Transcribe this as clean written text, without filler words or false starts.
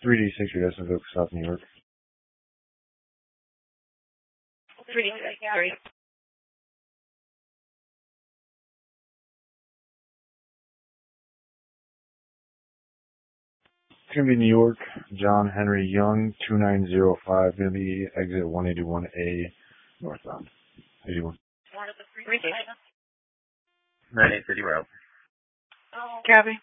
3D6, your destination, South New York. 3D6, sorry. It's going to be New York, John Henry Young, 2905, going to be exit 181A, northbound. 81. 3D. 950 route. Copy.